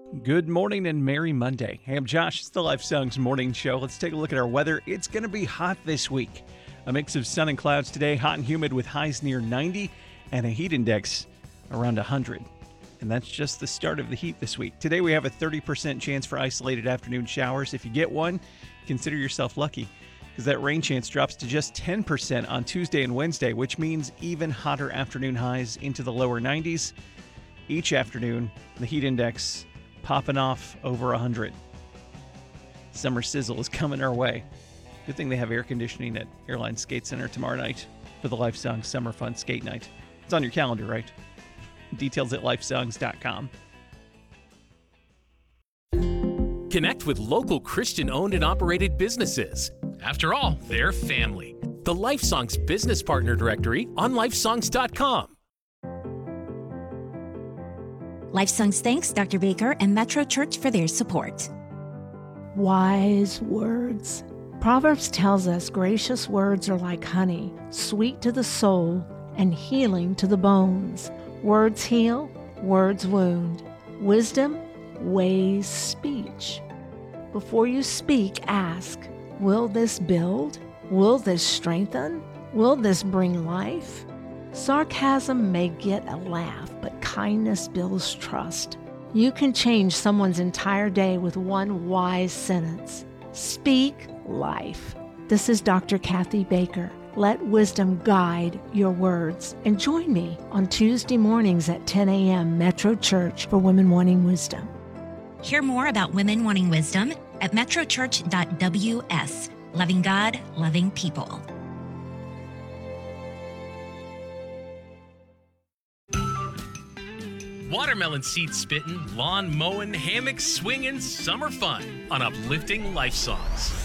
Good morning and merry Monday. Hey, I'm Josh. It's the Life Songs Morning Show. Let's take a look at our weather. It's going to be hot this week. A mix of sun and clouds today, hot and humid with highs near 90 and a heat index around 100. And that's just the start of the heat this week. Today we have a 30% chance for isolated afternoon showers. If you get one, consider yourself lucky, because that rain chance drops to just 10% on Tuesday and Wednesday, which means even hotter afternoon highs into the lower 90s. Each afternoon, the heat index popping off over 100. Summer sizzle is coming our way. Good thing they have air conditioning at Airline Skate Center tomorrow night for the Lifesong Summer Fun Skate Night. It's on your calendar, right? Details at lifesongs.com. Connect with local Christian-owned and operated businesses. After all, they're family. The Lifesongs Business Partner Directory on lifesongs.com. Lifesongs thanks Dr. Baker and Metro Church for their support. Wise words. Proverbs tells us gracious words are like honey, sweet to the soul and healing to the bones. Words heal, words wound. Wisdom weighs speech. Before you speak, ask, will this build? Will this strengthen? Will this bring life? Sarcasm may get a laugh, but kindness builds trust. You can change someone's entire day with one wise sentence. Speak life. This is Dr. Kathy Baker. Let wisdom guide your words. And join me on Tuesday mornings at 10 a.m. Metro Church for Women Wanting Wisdom. Hear more about Women Wanting Wisdom at metrochurch.ws. Loving God, loving people. Watermelon seed spitting, lawn mowing, hammock swinging, summer fun on uplifting life songs.